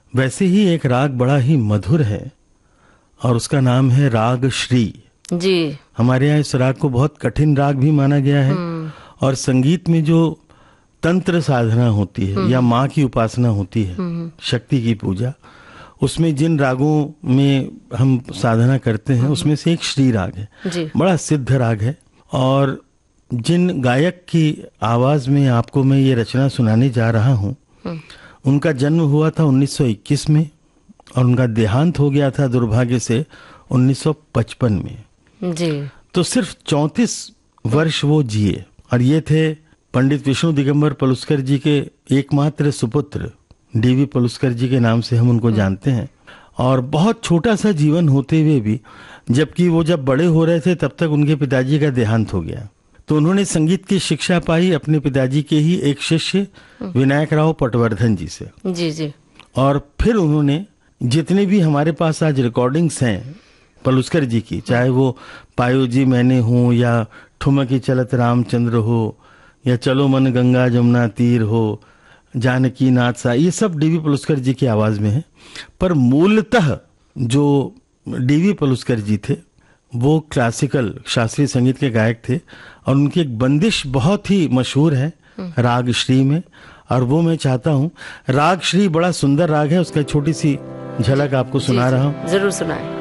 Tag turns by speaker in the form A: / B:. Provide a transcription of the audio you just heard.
A: वैसे ही एक राग बड़ा ही मधुर है और उसका नाम है राग श्री
B: जी।
A: हमारे यहाँ इस राग को बहुत कठिन राग भी माना गया है और संगीत में जो तंत्र साधना होती है या माँ की उपासना होती है, शक्ति की पूजा, उसमें जिन रागों में हम साधना करते हैं उसमें से एक श्री राग है
B: जी।
A: बड़ा सिद्ध राग है। और जिन गायक की आवाज में आपको मैं ये रचना सुनाने जा रहा हूँ, उनका जन्म हुआ था 1921 में और उनका देहांत हो गया था दुर्भाग्य से 1955 में
B: जी।
A: तो सिर्फ 34 वर्ष वो जिए और ये थे पंडित विष्णु दिगंबर पलुस्कर जी के एकमात्र सुपुत्र डीवी पलुस्कर जी के नाम से हम उनको जानते हैं। और बहुत छोटा सा जीवन होते हुए भी, जबकि वो जब बड़े हो रहे थे तब तक उनके पिताजी का देहांत हो गया, तो उन्होंने संगीत की शिक्षा पाई अपने पिताजी के ही एक शिष्य विनायक राव पटवर्धन जी से।
B: जी जी।
A: और फिर उन्होंने जितने भी हमारे पास आज रिकॉर्डिंग्स हैं पलुस्कर जी की, चाहे वो पायो जी मैंने हूँ या ठुमकी चलत रामचंद्र हो या चलो मन गंगा जमुना तीर हो, जानकी नाथ सा, ये सब डीवी पलुस्कर जी की आवाज में है। पर मूलतः जो डीवी पलुस्कर जी थे वो क्लासिकल शास्त्रीय संगीत के गायक थे और उनकी एक बंदिश बहुत ही मशहूर है राग श्री में, और वो मैं चाहता हूँ। राग श्री बड़ा सुंदर राग है, उसका छोटी सी झलक आपको सुना रहा हूँ।
B: जरूर सुनाएं।